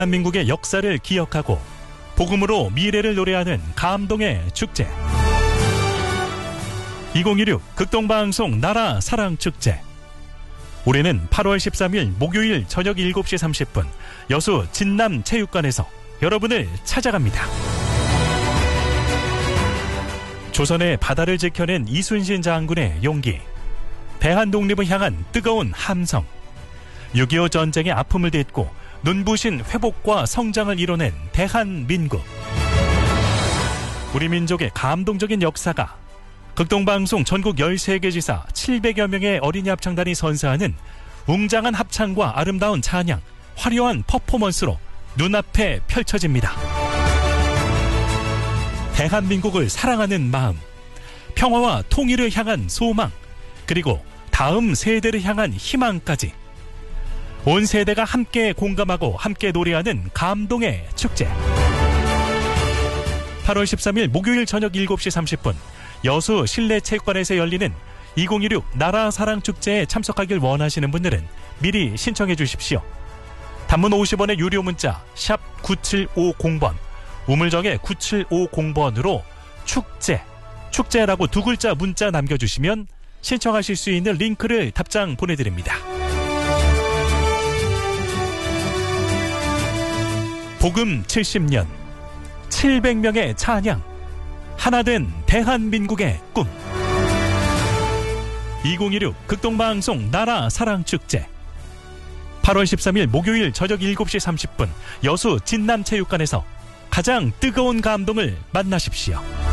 대한민국의 역사를 기억하고 복음으로 미래를 노래하는 감동의 축제. 2016 극동방송 나라 사랑 축제. 올해는 8월 13일 목요일 저녁 7시 30분 여수 진남체육관에서 여러분을 찾아갑니다. 조선의 바다를 지켜낸 이순신 장군의 용기, 대한독립을 향한 뜨거운 함성, 6.25 전쟁의 아픔을 딛고 눈부신 회복과 성장을 이뤄낸 대한민국. 우리 민족의 감동적인 역사가 극동방송 전국 13개 지사 700여 명의 어린이 합창단이 선사하는 웅장한 합창과 아름다운 찬양, 화려한 퍼포먼스로 눈앞에 펼쳐집니다. 대한민국을 사랑하는 마음, 평화와 통일을 향한 소망, 그리고 다음 세대를 향한 희망까지 온 세대가 함께 공감하고 함께 노래하는 감동의 축제. 8월 13일 목요일 저녁 7시 30분 여수 실내체육관에서 열리는 2016 나라사랑 축제에 참석하길 원하시는 분들은 미리 신청해 주십시오. 단문 50원의 유료 문자 샵 9750번, 우물정의 9750번으로 축제라고 두 글자 문자 남겨주시면 신청하실 수 있는 링크를 답장 보내드립니다. 복음 70년, 700명의 찬양, 하나된 대한민국의 꿈. 2016 극동방송 나라 사랑 축제. 8월 13일 목요일 저녁 7시 30분 여수 진남체육관에서 가장 뜨거운 감동을 만나십시오.